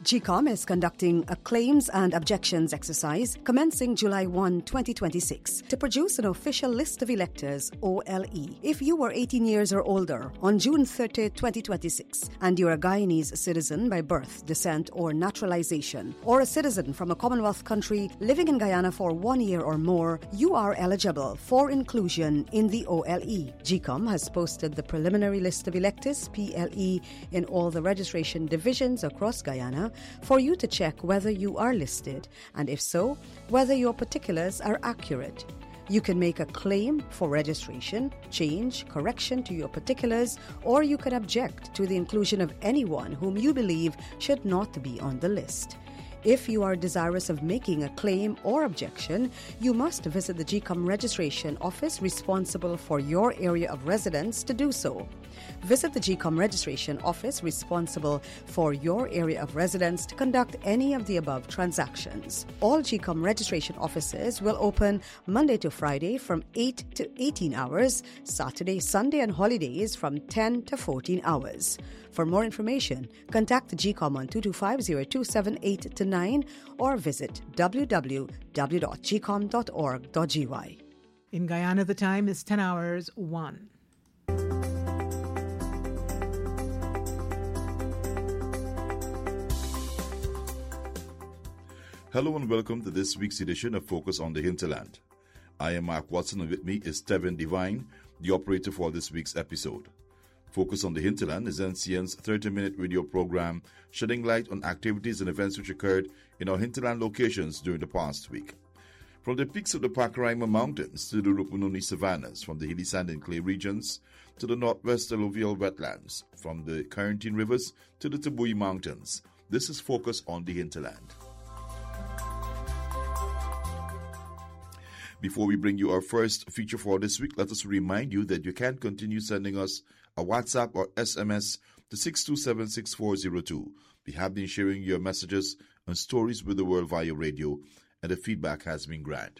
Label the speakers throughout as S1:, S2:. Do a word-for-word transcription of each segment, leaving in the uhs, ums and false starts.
S1: G COM is conducting a claims and objections exercise commencing July first, twenty twenty-six to produce an official list of electors, O L E. If you were eighteen years or older on June thirtieth, twenty twenty-six and you're a Guyanese citizen by birth, descent or naturalization, or a citizen from a Commonwealth country living in Guyana for one year or more, you are eligible for inclusion in the O L E. G COM has posted the preliminary list of electors, P L E, in all the registration divisions across Guyana for you to check whether you are listed, and if so, whether your particulars are accurate. You can make a claim for registration, change, correction to your particulars, or you can object to the inclusion of anyone whom you believe should not be on the list. If you are desirous of making a claim or objection, you must visit the G COM registration office responsible for your area of residence to do so. Visit the G COM registration office responsible for your area of residence to conduct any of the above transactions. All G COM registration offices will open Monday to Friday from eight to eighteen hours, Saturday, Sunday and holidays from ten to fourteen hours. For more information, contact the G COM on two two five, zero two seven eight to nine or visit w w w dot g com dot org dot g y.
S2: In Guyana, the time is ten hours one.
S3: Hello and welcome to this week's edition of Focus on the Hinterland. I am Mark Watson and with me is Tevin Devine, the operator for this week's episode. Focus on the Hinterland is N C N's thirty-minute radio program shedding light on activities and events which occurred in our hinterland locations during the past week. From the peaks of the Pacaraima Mountains to the Rupununi savannas, from the hilly sand and clay regions to the northwest alluvial wetlands, from the Corentyne rivers to the Tabui Mountains, this is Focus on the Hinterland. Before we bring you our first feature for this week, let us remind you that you can continue sending us a WhatsApp or S M S to six two seven six four zero two. We have been sharing your messages and stories with the world via radio, and the feedback has been grand.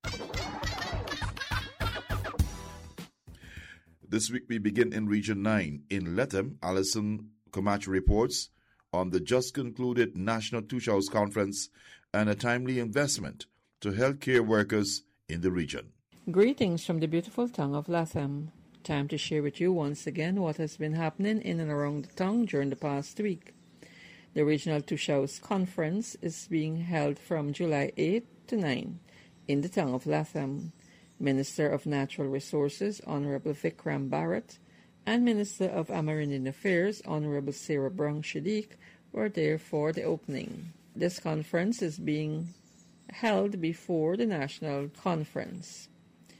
S3: This week we begin in Region nine. In Lethem, Alison Camacho reports on the just concluded National Tushaus Conference and a timely investment to healthcare workers in the region.
S4: Greetings from the beautiful tongue of Lethem. Time to share with you once again what has been happening in and around the tongue during the past week. The Regional Tushaus Conference is being held from July eighth to ninth in the tongue of Lethem. Minister of Natural Resources Honorable Vikram Bharat and Minister of Amerindian Affairs Honorable Sarah Brown Shadiq were there for the opening. This conference is being held before the national conference.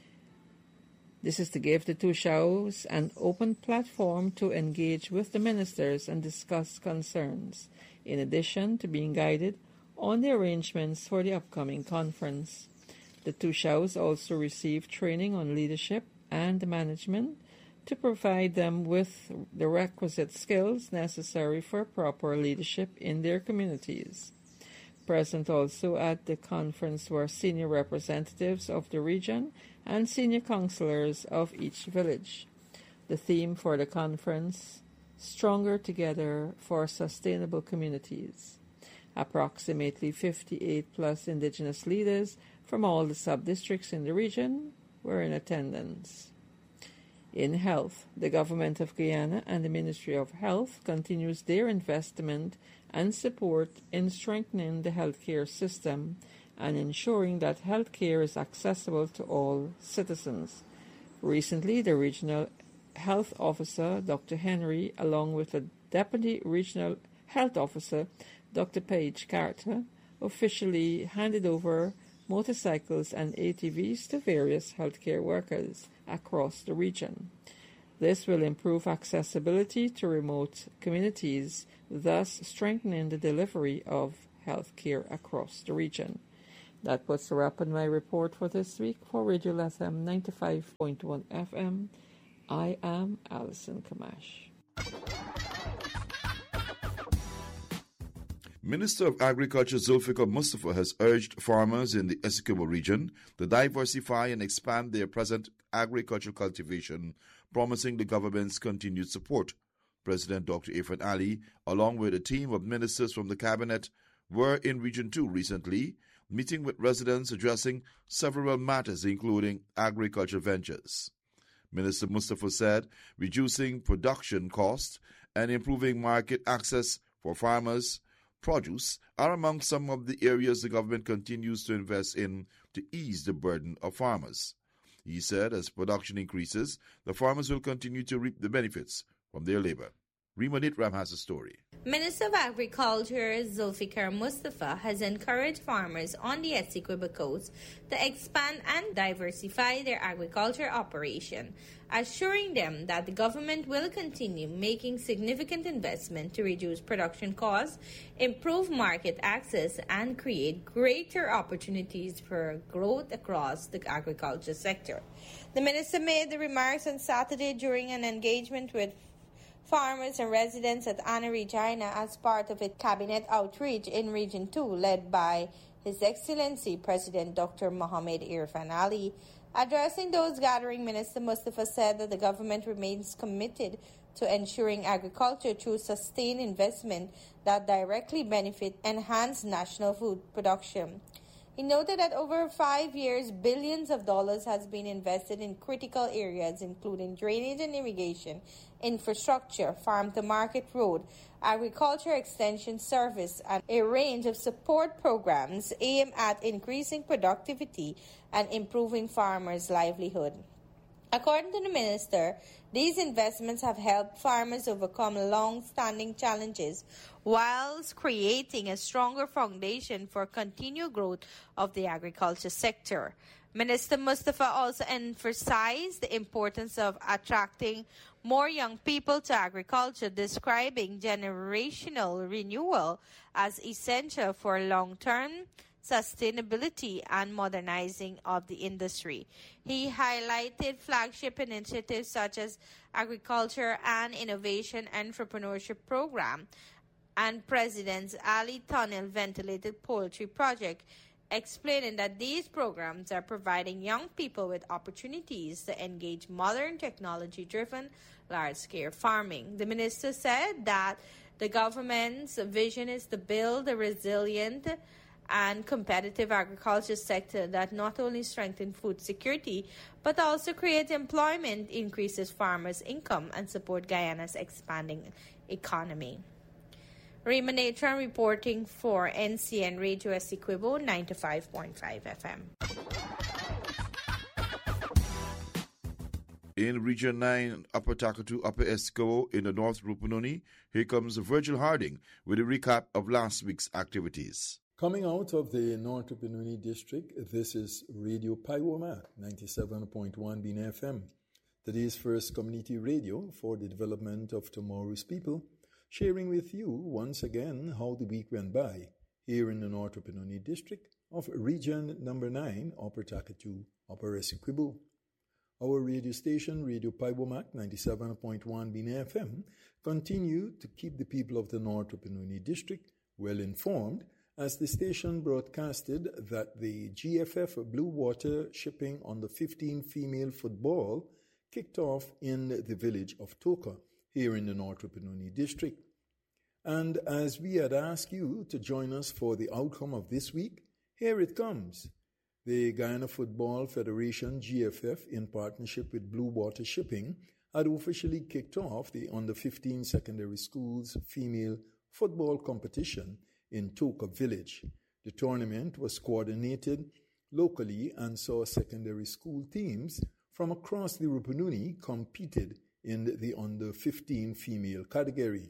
S4: This is to give the Tushaus an open platform to engage with the ministers and discuss concerns, in addition to being guided on the arrangements for the upcoming conference. The Tushaus also receive training on leadership and management to provide them with the requisite skills necessary for proper leadership in their communities. Present also at the conference were senior representatives of the region and senior councillors of each village. The theme for the conference, Stronger Together for Sustainable Communities. Approximately fifty-eight plus indigenous leaders from all the sub-districts in the region were in attendance. In health, the Government of Guyana and the Ministry of Health continues their investment and support in strengthening the healthcare system and ensuring that healthcare is accessible to all citizens. Recently, the Regional Health Officer, Doctor Henry, along with the Deputy Regional Health Officer, Doctor Paige Carter, officially handed over motorcycles and A T Vs to various healthcare workers across the region. This will improve accessibility to remote communities, thus strengthening the delivery of healthcare across the region. That puts a wrap on my report for this week. For Radio Lethem ninety-five point one F M, I am Alison Camacho.
S3: Minister of Agriculture Zulfikar Mustafa has urged farmers in the Essequibo region to diversify and expand their present agricultural cultivation, promising the government's continued support. President Doctor Irfaan Ali, along with a team of ministers from the cabinet, were in Region two recently, meeting with residents addressing several matters including agriculture ventures. Minister Mustafa said reducing production costs and improving market access for farmers' produce are among some of the areas the government continues to invest in to ease the burden of farmers. He said as production increases, the farmers will continue to reap the benefits from their labor. Rima Nitram has a story.
S5: Minister of Agriculture Zulfikar Mustafa has encouraged farmers on the Essequibo coast to expand and diversify their agriculture operation, assuring them that the government will continue making significant investment to reduce production costs, improve market access, and create greater opportunities for growth across the agriculture sector. The minister made the remarks on Saturday during an engagement with farmers and residents at Anna Regina as part of its cabinet outreach in Region two, led by His Excellency President Doctor Mohammed Irfaan Ali. Addressing those gathering, Minister Mustafa said that the government remains committed to ensuring agriculture through sustained investment that directly benefit enhance national food production. He noted that over five years, billions of dollars has been invested in critical areas, including drainage and irrigation, infrastructure, farm-to-market road, agriculture extension service, and a range of support programs aimed at increasing productivity and improving farmers' livelihood. According to the minister, these investments have helped farmers overcome long-standing challenges whilst creating a stronger foundation for continued growth of the agriculture sector. Minister Mustafa also emphasized the importance of attracting more young people to agriculture, describing generational renewal as essential for long-term sustainability and modernizing of the industry. He highlighted flagship initiatives such as Agriculture and Innovation Entrepreneurship Program and President's Ali Tunnel Ventilated Poultry Project, explaining that these programs are providing young people with opportunities to engage modern technology-driven large-scale farming. The minister said that the government's vision is to build a resilient and competitive agriculture sector that not only strengthens food security, but also creates employment, increases farmers' income, and support Guyana's expanding economy. Rima Nathan reporting for N C N Radio Essequibo ninety-five point five F M.
S3: In Region nine, Upper Takatu, Upper Essequibo in the North Rupununi, here comes Virgil Harding with a recap of last week's activities.
S6: Coming out of the North Rupununi district, this is Radio Paiwomak, ninety-seven point one B N F M, today's first community radio for the development of tomorrow's people, sharing with you once again how the week went by here in the North Rupununi district of Region number nine, Upper Takatu, Upper Essequibo. Our radio station, Radio Paiwomak, ninety-seven point one B N F M, continue to keep the people of the North Rupununi district well informed as the station broadcasted that the G F F Blue Water shipping on the fifteen female football kicked off in the village of Toka, here in the North Rupununi district. And as we had asked you to join us for the outcome of this week, here it comes. The Guyana Football Federation, G F F, in partnership with Blue Water Shipping, had officially kicked off the under fifteen secondary schools female football competition in Toka village. The tournament was coordinated locally and saw secondary school teams from across the Rupununi competed in the under fifteen female category.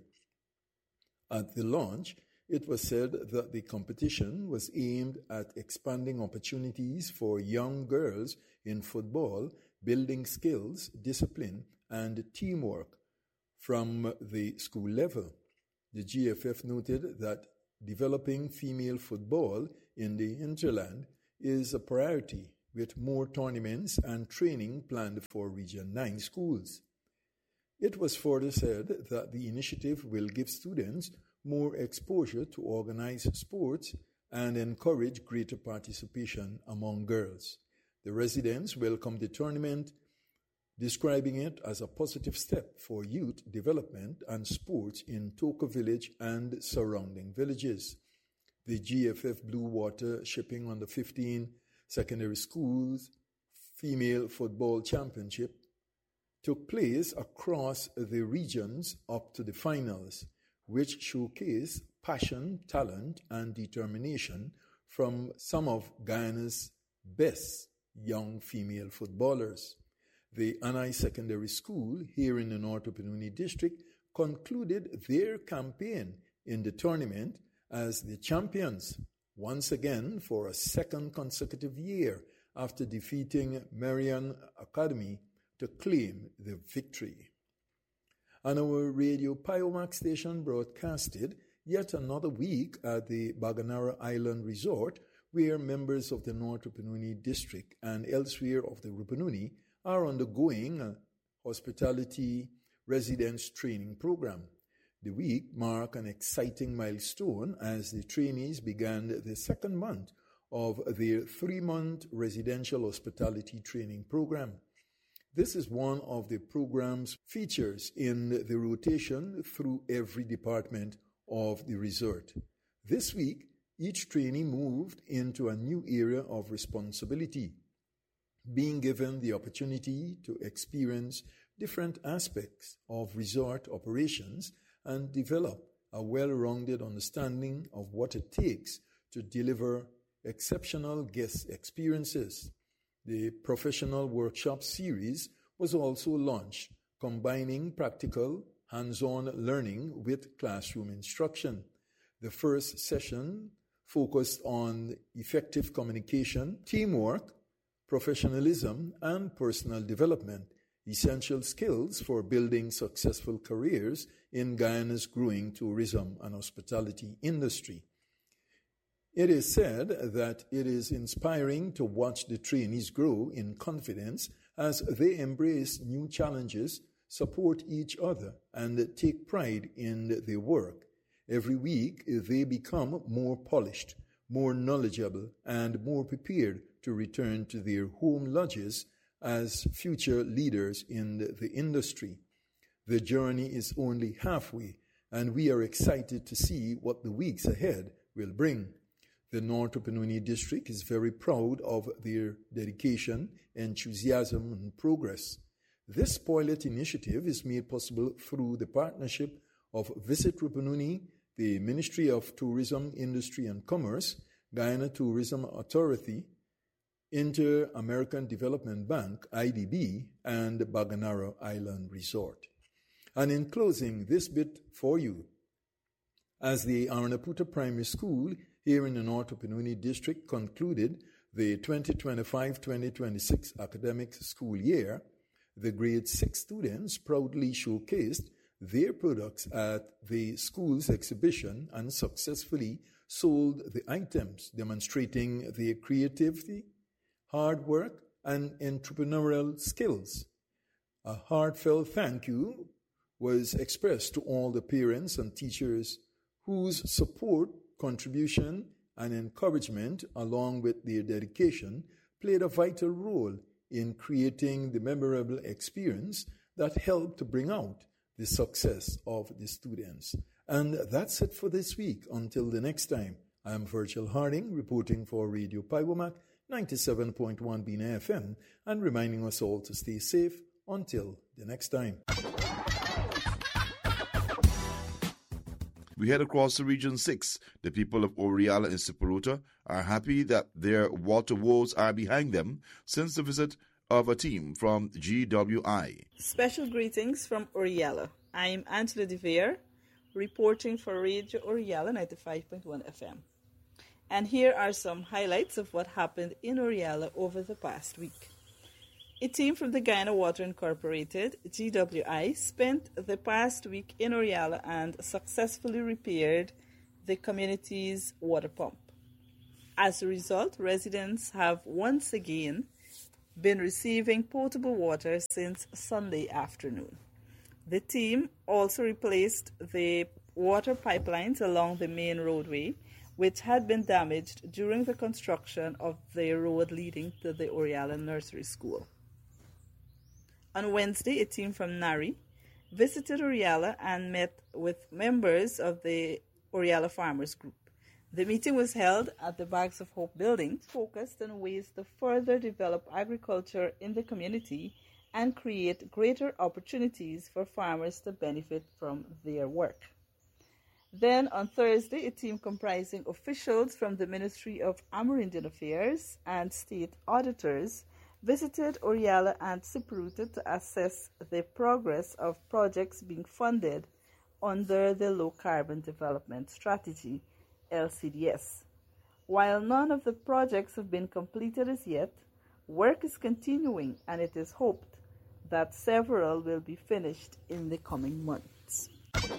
S6: At the launch, it was said that the competition was aimed at expanding opportunities for young girls in football, building skills, discipline, and teamwork from the school level. The G F F noted that developing female football in the hinterland is a priority, with more tournaments and training planned for Region nine schools. It was further said that the initiative will give students more exposure to organized sports and encourage greater participation among girls. The residents welcomed the tournament describing it as a positive step for youth development and sports in Toka Village and surrounding villages. The G F F Blue Water Shipping Under fifteen Secondary Schools Female Football Championship took place across the regions up to the finals, which showcased passion, talent, and determination from some of Guyana's best young female footballers. The Anai Secondary School here in the North Rupununi District concluded their campaign in the tournament as the champions, once again for a second consecutive year after defeating Marian Academy to claim the victory. And our Radio Piomac station broadcasted yet another week at the Baganara Island Resort, where members of the North Rupununi District and elsewhere of the Rupununi are undergoing a hospitality residence training program. The week marked an exciting milestone as the trainees began the second month of their three-month residential hospitality training program. This is one of the program's features in the rotation through every department of the resort. This week, each trainee moved into a new area of responsibility, being given the opportunity to experience different aspects of resort operations and develop a well-rounded understanding of what it takes to deliver exceptional guest experiences. The professional workshop series was also launched, combining practical, hands-on learning with classroom instruction. The first session focused on effective communication, teamwork, professionalism, and personal development, essential skills for building successful careers in Guyana's growing tourism and hospitality industry. It is said that it is inspiring to watch the trainees grow in confidence as they embrace new challenges, support each other, and take pride in their work. Every week, they become more polished, more knowledgeable, and more prepared to return to their home lodges as future leaders in the industry. The journey is only halfway, and we are excited to see what the weeks ahead will bring. The North Rupununi District is very proud of their dedication, enthusiasm, and progress. This pilot initiative is made possible through the partnership of Visit Rupununi, the Ministry of Tourism, Industry and Commerce, Guyana Tourism Authority, Inter-American Development Bank, I D B, and Baganara Island Resort. And in closing, this bit for you. As the Arnaputa Primary School here in the North Rupununi District concluded the twenty twenty-five twenty twenty-six academic school year, the grade six students proudly showcased their products at the school's exhibition and successfully sold the items, demonstrating their creativity, hard work, and entrepreneurial skills. A heartfelt thank you was expressed to all the parents and teachers whose support, contribution, and encouragement, along with their dedication, played a vital role in creating the memorable experience that helped to bring out the success of the students. And that's it for this week. Until the next time, I am Virgil Harding, reporting for Radio Piomac ninety-seven point one B N F M, and reminding us all to stay safe until the next time.
S3: We head across to Region six. The people of Oriala and Siparuta are happy that their water woes are behind them since the visit of a team from G W I.
S7: Special greetings from Oriala. I am Angela De Veer, reporting for Radio Oriala ninety-five point one F M. And here are some highlights of what happened in Oriala over the past week. A team from the Guyana Water Incorporated, G W I, spent the past week in Oriala and successfully repaired the community's water pump. As a result, residents have once again been receiving potable water since Sunday afternoon. The team also replaced the water pipelines along the main roadway, which had been damaged during the construction of the road leading to the Oriala Nursery School. On Wednesday, a team from NARI visited Oriala and met with members of the Oriala Farmers Group. The meeting was held at the Bags of Hope building, focused on ways to further develop agriculture in the community and create greater opportunities for farmers to benefit from their work. Then on Thursday, a team comprising officials from the Ministry of Amerindian Affairs and state auditors visited Oriala and Siparuta to assess the progress of projects being funded under the Low Carbon Development Strategy, L C D S. While none of the projects have been completed as yet, work is continuing and it is hoped that several will be finished in the coming months.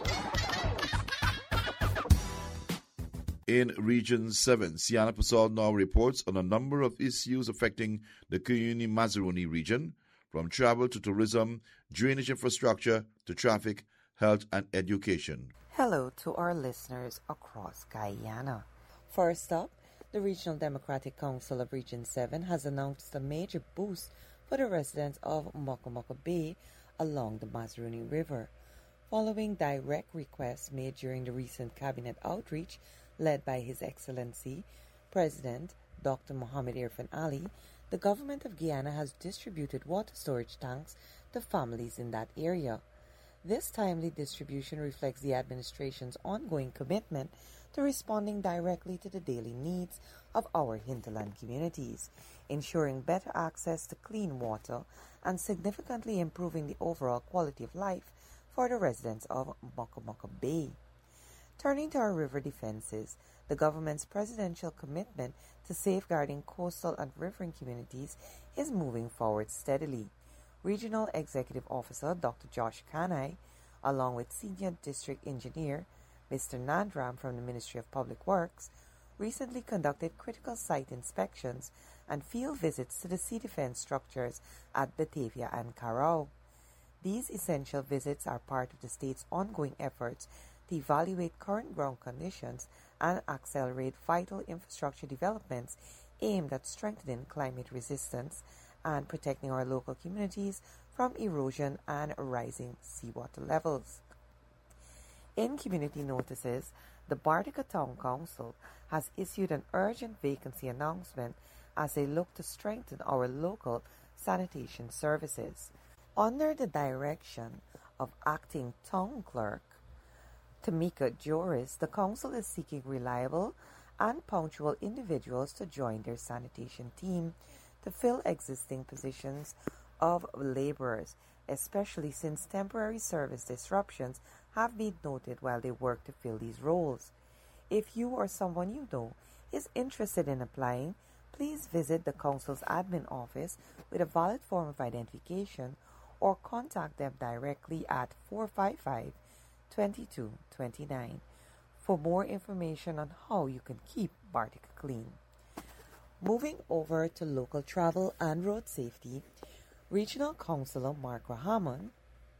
S3: In Region seven, Siana Pasal now reports on a number of issues affecting the Cuyuni-Mazaruni region, from travel to tourism, drainage infrastructure to traffic, health and education.
S8: Hello to our listeners across Guyana. First up, the Regional Democratic Council of Region seven has announced a major boost for the residents of Moko Moko Bay along the Mazaruni River, following direct requests made during the recent cabinet outreach led by His Excellency President Doctor Mohamed Irfan Ali. The government of Guyana has distributed water storage tanks to families in that area. This timely distribution reflects the administration's ongoing commitment to responding directly to the daily needs of our hinterland communities, ensuring better access to clean water and significantly improving the overall quality of life for the residents of Moko Moko Bay. Turning to our river defenses, the government's presidential commitment to safeguarding coastal and riverine communities is moving forward steadily. Regional Executive Officer Doctor Josh Kanai, along with Senior District Engineer Mister Nandram from the Ministry of Public Works, recently conducted critical site inspections and field visits to the sea defense structures at Batavia and Carao. These essential visits are part of the state's ongoing efforts to evaluate current ground conditions and accelerate vital infrastructure developments aimed at strengthening climate resistance and protecting our local communities from erosion and rising seawater levels. In community notices, the Bartica Town Council has issued an urgent vacancy announcement as they look to strengthen our local sanitation services. Under the direction of Acting Town Clerk Tamika Joris, the council is seeking reliable and punctual individuals to join their sanitation team to fill existing positions of laborers, especially since temporary service disruptions have been noted while they work to fill these roles. If you or someone you know is interested in applying, please visit the council's admin office with a valid form of identification or contact them directly at four five five, two two two nine for more information on how you can keep Bartica clean. Moving over to local travel and road safety, Regional Councillor Mark Rahamon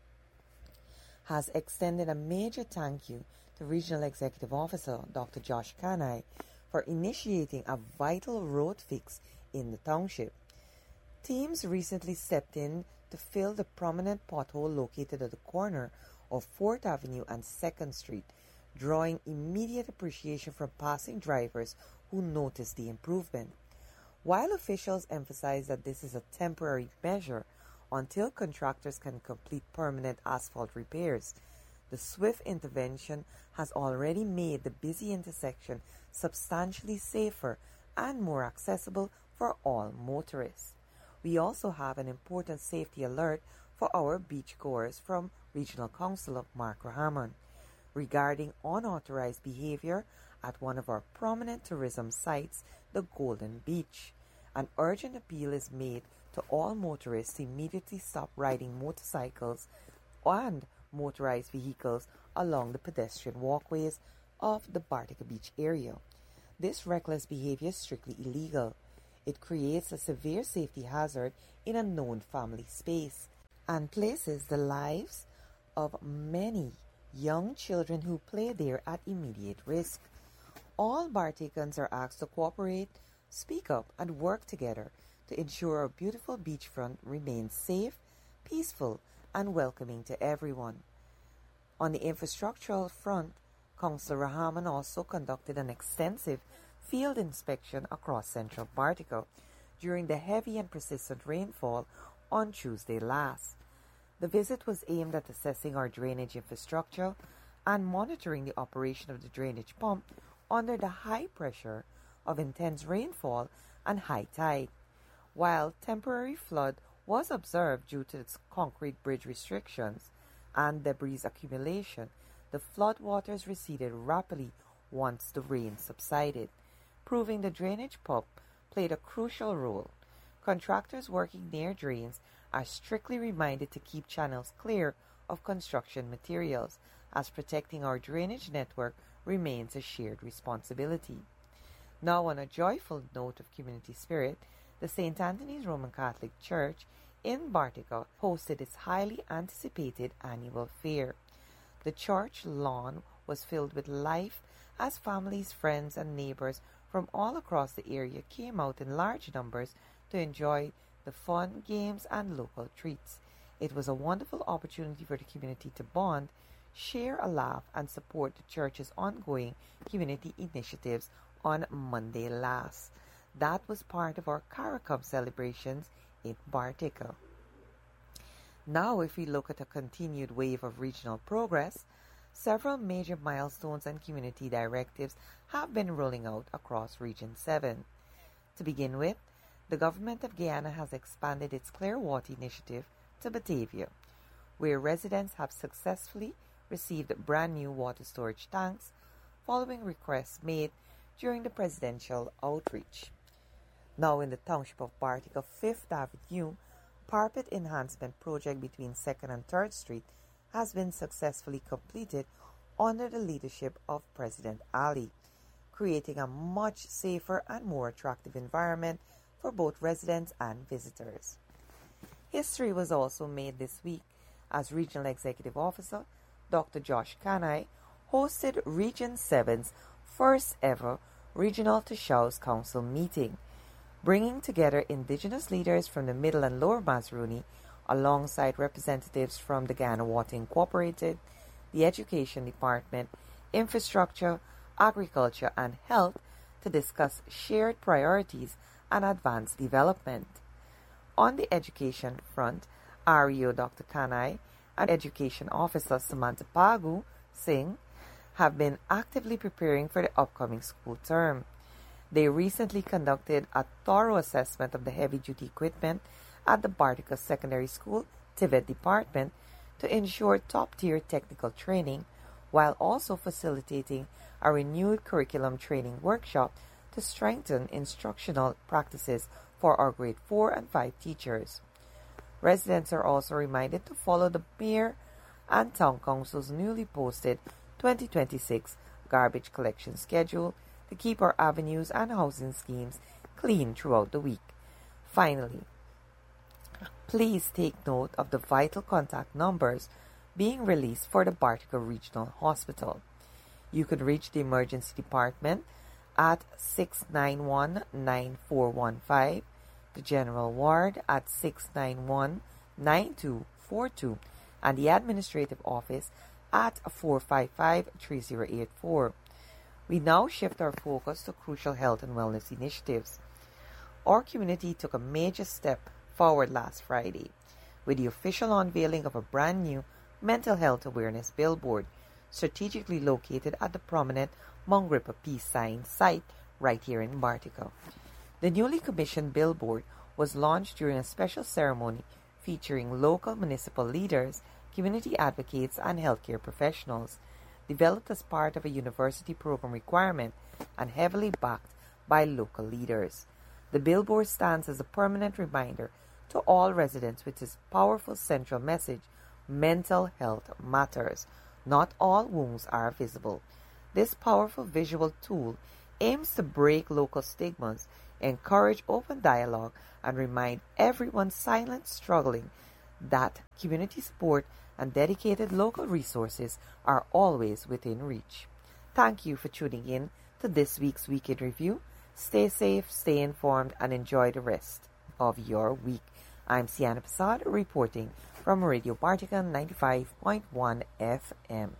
S8: has extended a major thank you to Regional Executive Officer Doctor Josh Kanai for initiating a vital road fix in the township. Teams recently stepped in to fill the prominent pothole located at the corner of fourth Avenue and second Street, drawing immediate appreciation from passing drivers who noticed the improvement. While officials emphasize that this is a temporary measure until contractors can complete permanent asphalt repairs, the swift intervention has already made the busy intersection substantially safer and more accessible for all motorists. We also have an important safety alert for our beachgoers from Regional Councillor Mark Rahamon regarding unauthorized behavior at one of our prominent tourism sites, the Golden Beach. An urgent appeal is made to all motorists to immediately stop riding motorcycles and motorized vehicles along the pedestrian walkways of the Bartica Beach area. This reckless behavior is strictly illegal. It creates a severe safety hazard in a known family space and places the lives of many young children who play there at immediate risk. All Barticans are asked to cooperate, speak up, and work together to ensure our beautiful beachfront remains safe, peaceful and welcoming to everyone. On the infrastructural front, Councillor Rahman also conducted an extensive field inspection across central Bartica during the heavy and persistent rainfall on Tuesday last. The visit was aimed at assessing our drainage infrastructure and monitoring the operation of the drainage pump under the high pressure of intense rainfall and high tide. While temporary flood was observed due to its concrete bridge restrictions and debris accumulation, the floodwaters receded rapidly once the rain subsided, proving the drainage pump played a crucial role. Contractors working near drains are strictly reminded to keep channels clear of construction materials, as protecting our drainage network remains a shared responsibility. Now, on a joyful note of community spirit, the Saint Anthony's Roman Catholic Church in Bartica hosted its highly anticipated annual fair. The church lawn was filled with life as families, friends, and neighbors from all across the area came out in large numbers to enjoy the fun, games, and local treats. It was a wonderful opportunity for the community to bond, share a laugh, and support the church's ongoing community initiatives on Monday last. That was part of our CARICOM celebrations in Bartica. Now, if we look at a continued wave of regional progress, several major milestones and community directives have been rolling out across Region seven. To begin with, the government of Guyana has expanded its Clear Water initiative to Batavia, where residents have successfully received brand new water storage tanks following requests made during the presidential outreach. Now, in the township of Bartica, Fifth Avenue parapet enhancement project between second and third Street has been successfully completed under the leadership of President Ali, creating a much safer and more attractive environment for both residents and visitors. History was also made this week as Regional Executive Officer Doctor Josh Kanai hosted Region seven's first ever Regional Tashaus Council meeting, bringing together Indigenous leaders from the Middle and Lower Mazaruni alongside representatives from the Guyana Water Incorporated, the Education Department, Infrastructure, Agriculture, and Health to discuss shared priorities and advance development. On the education front, R E O Doctor Kanai and Education Officer Samantha Pagu Singh have been actively preparing for the upcoming school term. They recently conducted a thorough assessment of the heavy-duty equipment at the Bartica Secondary School TVET department to ensure top-tier technical training, while also facilitating a renewed curriculum training workshop to strengthen instructional practices for our grade four and five teachers. Residents are also reminded to follow the Mayor and Town Council's newly posted twenty twenty-six garbage collection schedule to keep our avenues and housing schemes clean throughout the week. Finally, please take note of the vital contact numbers being released for the Bartica Regional Hospital. You could reach the emergency department at six nine one, nine four one five, the general ward at six nine one, nine two four two, and the administrative office at four five five, three zero eight four. We now shift our focus to crucial health and wellness initiatives. Our community took a major step forward last Friday with the official unveiling of a brand new mental health awareness billboard strategically located at the prominent Mongripa Peace Sign site right here in Bartica. The newly commissioned billboard was launched during a special ceremony featuring local municipal leaders, community advocates, and healthcare professionals, developed as part of a university program requirement and heavily backed by local leaders. The billboard stands as a permanent reminder to all residents with its powerful central message: mental health matters. Not all wounds are visible. This powerful visual tool aims to break local stigmas, encourage open dialogue, and remind everyone silent struggling that community support and dedicated local resources are always within reach. Thank you for tuning in to this week's Weekend Review. Stay safe, stay informed, and enjoy the rest of your week. I'm Sienna Passad reporting from from Radio Bartican ninety-five point one F M.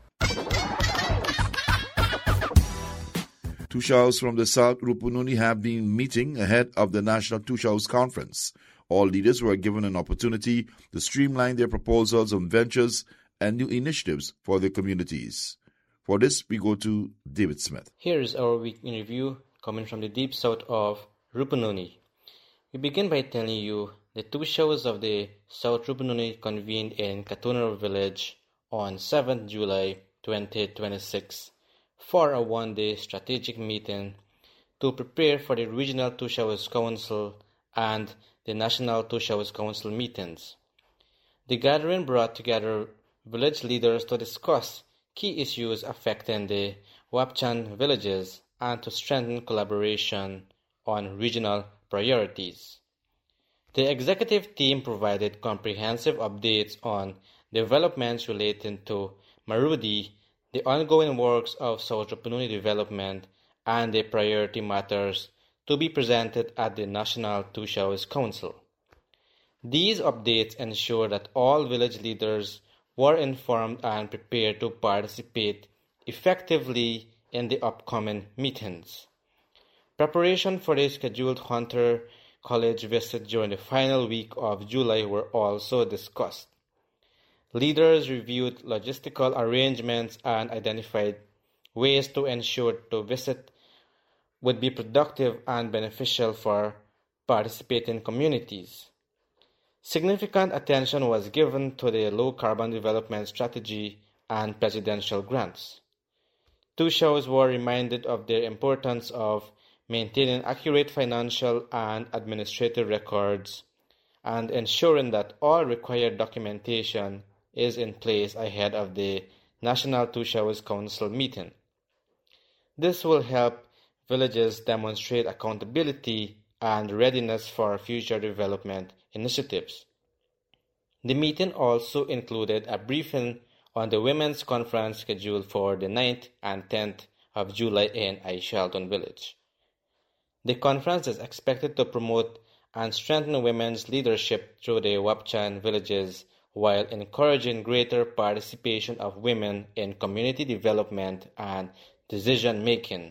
S3: Tushaus from the South Rupununi have been meeting ahead of the National Tushaus Conference. All leaders were given an opportunity to streamline their proposals on ventures and new initiatives for their communities. For this, we go to David Smith.
S9: Here is our week in review coming from the deep south of Rupununi. We begin by telling you the Tushaus of the South Rupununi convened in Katunaro Village on seventh of July twenty twenty-six for a one-day strategic meeting to prepare for the Regional Tushaus Council and the National Tushaus Council meetings. The gathering brought together village leaders to discuss key issues affecting the Wapchan villages and to strengthen collaboration on regional priorities. The executive team provided comprehensive updates on developments relating to Marudi, the ongoing works of South Rupununi development, and the priority matters to be presented at the National Tushaus Council. These updates ensure that all village leaders were informed and prepared to participate effectively in the upcoming meetings. Preparation for the scheduled Hunter College visit during the final week of July were also discussed. Leaders reviewed logistical arrangements and identified ways to ensure the visit would be productive and beneficial for participating communities. Significant attention was given to the low-carbon development strategy and presidential grants. Tushaus were reminded of the importance of maintaining accurate financial and administrative records and ensuring that all required documentation is in place ahead of the National Tushaus Council meeting. This will help villages demonstrate accountability and readiness for future development initiatives. The meeting also included a briefing on the Women's Conference scheduled for the ninth and tenth of July in Aishalton Village. The conference is expected to promote and strengthen women's leadership through the Wapchan villages while encouraging greater participation of women in community development and decision-making.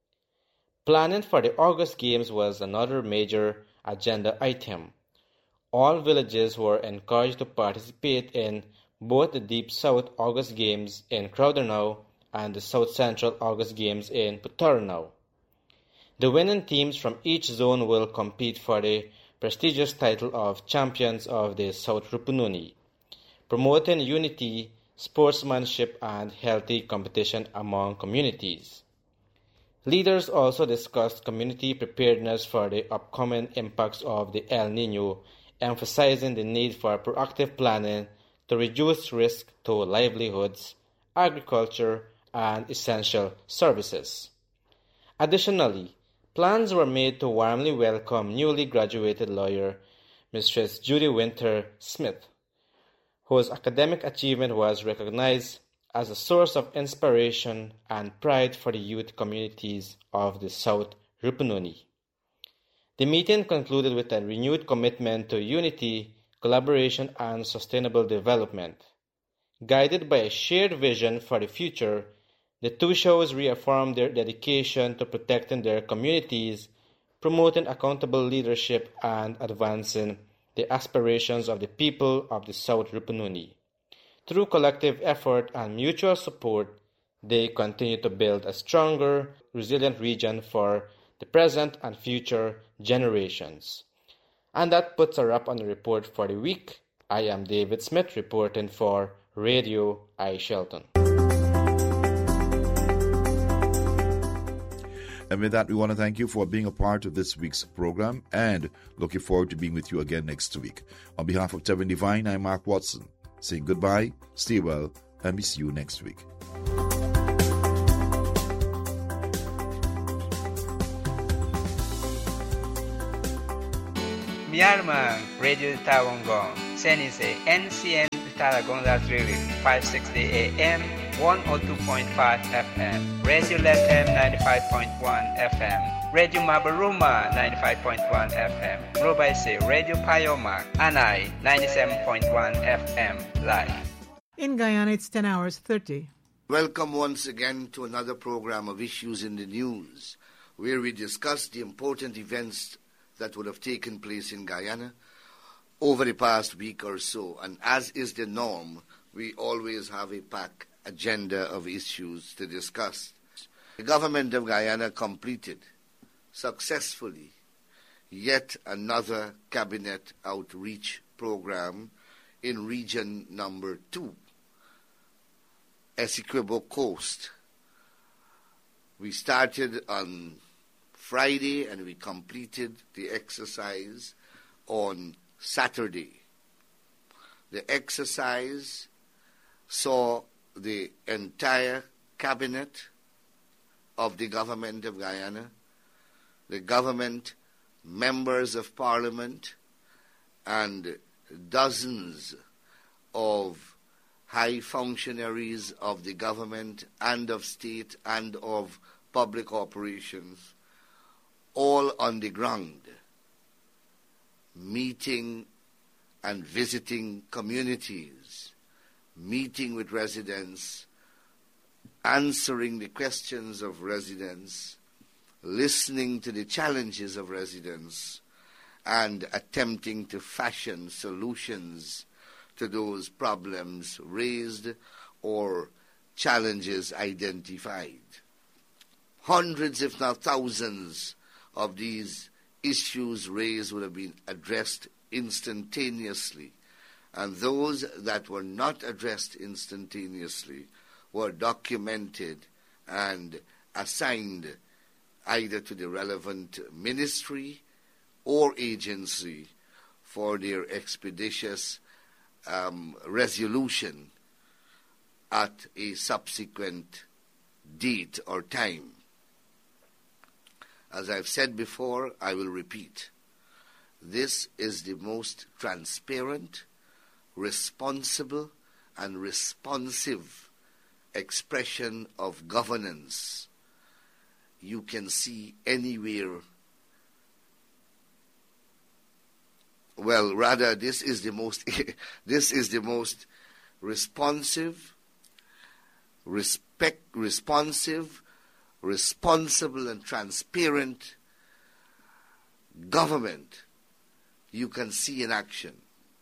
S9: Planning for the August Games was another major agenda item. All villages were encouraged to participate in both the Deep South August Games in Crowdernau and the South Central August Games in Putarnau. The winning teams from each zone will compete for the prestigious title of Champions of the South Rupununi, promoting unity, sportsmanship, and healthy competition among communities. Leaders also discussed community preparedness for the upcoming impacts of the El Niño, emphasizing the need for proactive planning to reduce risk to livelihoods, agriculture, and essential services. Additionally, plans were made to warmly welcome newly graduated lawyer Mistress Judy Winter Smith, whose academic achievement was recognized as a source of inspiration and pride for the youth communities of the South Rupununi. The meeting concluded with a renewed commitment to unity, collaboration, and sustainable development. Guided by a shared vision for the future, the Tushaus reaffirmed their dedication to protecting their communities, promoting accountable leadership, and advancing the aspirations of the people of the South Rupununi. Through collective effort and mutual support, they continue to build a stronger, resilient region for the present and future generations. And that puts a wrap on the report for the week. I am David Smith reporting for Radio Aishalton.
S3: And with that, we want to thank you for being a part of this week's program and looking forward to being with you again next week. On behalf of Tevin Divine, I'm Mark Watson, saying goodbye, stay well, and we see you next week.
S10: Myanmar Radio Tawangong, Senise N C N Taragong Latrili, five sixty A M one oh two point five F M, Radio Lethem ninety-five point one F M, Radio Mabaruma ninety-five point one F M, Robaise Radio Payoma, Anai ninety-seven point one F M live.
S2: In Guyana, it's ten hours thirty.
S11: Welcome once again to another program of Issues in the News, where we discuss the important events that would have taken place in Guyana over the past week or so. And as is the norm, we always have a packed agenda of issues to discuss. The government of Guyana completed successfully yet another cabinet outreach program in region number two, Essequibo Coast. We started on Friday and we completed the exercise on Saturday. The exercise saw the entire cabinet of the government of Guyana, the government, members of parliament, and dozens of high functionaries of the government and of state and of public operations, all on the ground, meeting and visiting communities, meeting with residents, answering the questions of residents, listening to the challenges of residents, and attempting to fashion solutions to those problems raised or challenges identified. Hundreds, if not thousands, of these issues raised would have been addressed instantaneously, and those that were not addressed instantaneously were documented and assigned either to the relevant ministry or agency for their expeditious um, resolution at a subsequent date or time. As I've said before, I will repeat. This is the most transparent, responsible, and responsive expression of governance you can see anywhere. Well, rather, this is the most this is the most responsive, respect, responsive, responsible, and transparent government you can see in action.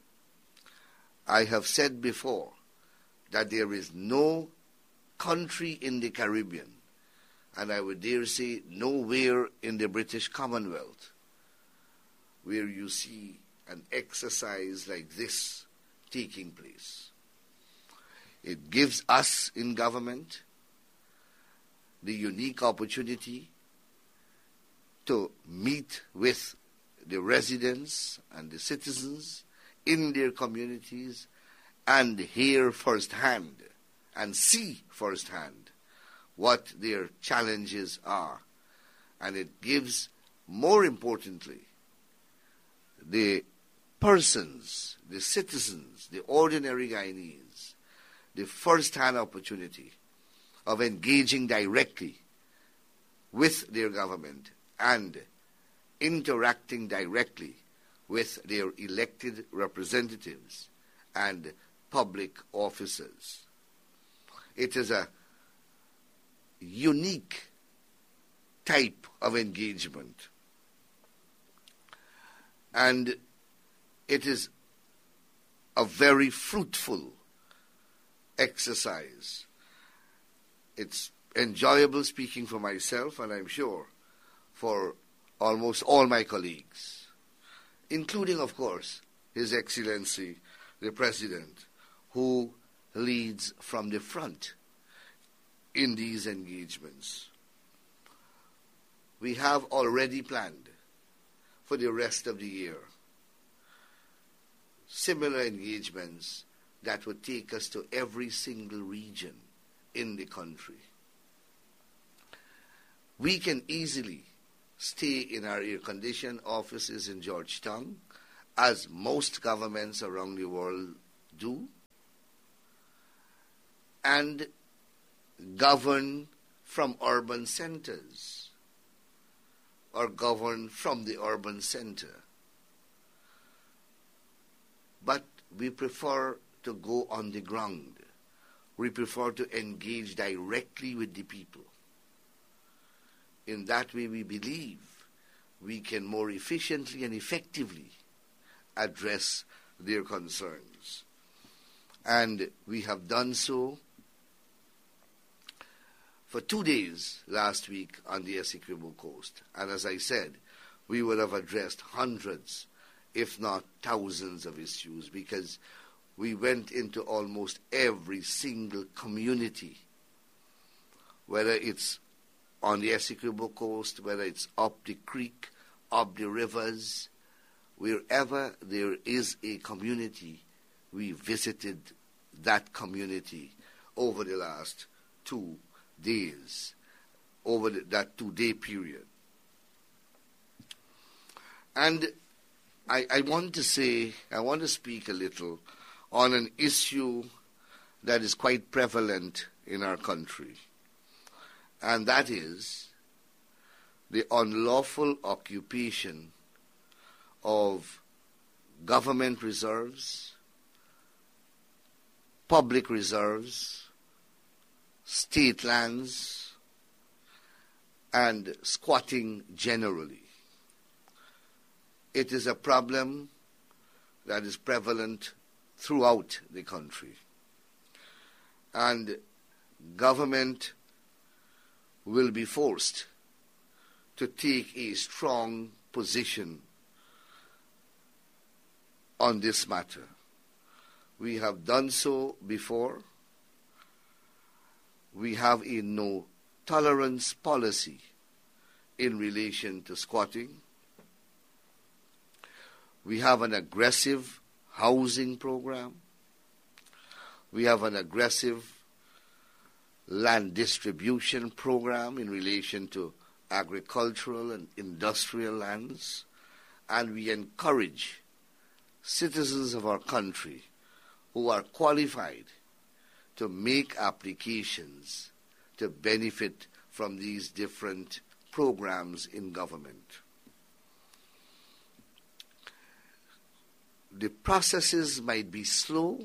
S11: I have said before that there is no country in the Caribbean, and I would dare say nowhere in the British Commonwealth, where you see an exercise like this taking place. It gives us in government the unique opportunity to meet with the residents and the citizens in their communities and hear firsthand and see firsthand what their challenges are. And it gives, more importantly, the persons, the citizens, the ordinary Guyanese, the first-hand opportunity of engaging directly with their government and interacting directly with their elected representatives and public officers. It is a unique type of engagement, and it is a very fruitful exercise. It's enjoyable speaking for myself, and I'm sure for almost all my colleagues, including, of course, His Excellency, the President, who leads from the front in these engagements. We have already planned for the rest of the year similar engagements that would take us to every single region in the country. We can easily stay in our air-conditioned offices in Georgetown, as most governments around the world do, and govern from urban centers or govern from the urban center. But we prefer to go on the ground. We prefer to engage directly with the people. In that way, we believe we can more efficiently and effectively address their concerns. And we have done so for two days last week on the Essequibo coast. And as I said, we would have addressed hundreds, if not thousands of issues, because we went into almost every single community, whether it's on the Essequibo coast, whether it's up the creek, up the rivers, wherever there is a community, we visited that community over the last two days, over the, that two-day period. And I, I want to say, I want to speak a little on an issue that is quite prevalent in our country, and that is the unlawful occupation of government reserves, public reserves, state lands, and squatting generally. It is a problem that is prevalent throughout the country. And government will be forced to take a strong position on this matter. We have done so before. We have a no-tolerance policy in relation to squatting. We have an aggressive housing program. We have an aggressive land distribution program in relation to agricultural and industrial lands. And we encourage citizens of our country who are qualified to make applications to benefit from these different programs in government. The processes might be slow,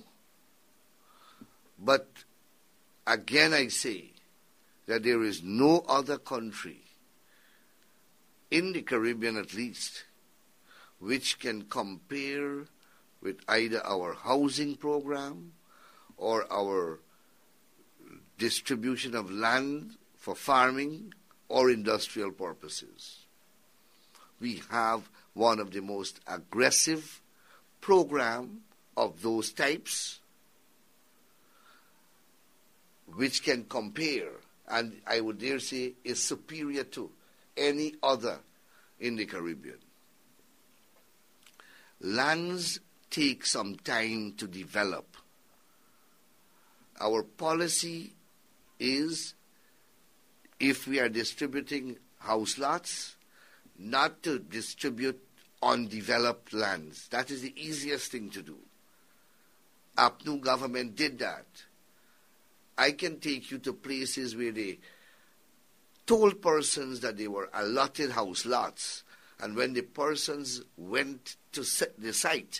S11: but again I say that there is no other country, in the Caribbean at least, which can compare with either our housing program or our distribution of land for farming or industrial purposes. We have one of the most aggressive program of those types which can compare, and I would dare say is superior to any other in the Caribbean. Lands take some time to develop. Our policy is, if we are distributing house lots, not to distribute undeveloped lands. That is the easiest thing to do. A P N U government did that. I can take you to places where they told persons that they were allotted house lots, and when the persons went to set the site,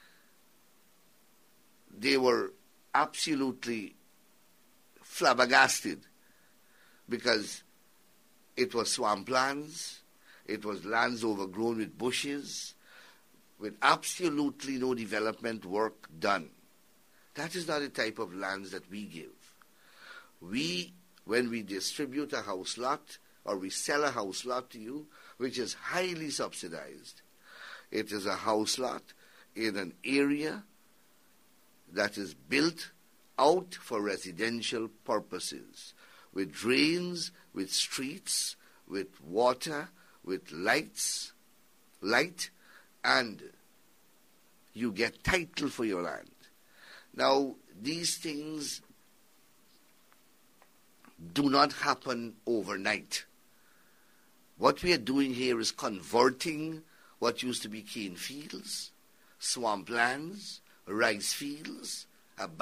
S11: they were absolutely flabbergasted because it was swamplands, it was lands overgrown with bushes, with absolutely no development work done. That is not the type of lands that we give. We, when we distribute a house lot or we sell a house lot to you, which is highly subsidized, it is a house lot in an area that is built out for residential purposes, with drains, with streets, with water, with lights, light, and you get title for your land. Now, these things do not happen overnight. What we are doing here is converting what used to be cane fields, swamplands, rice fields,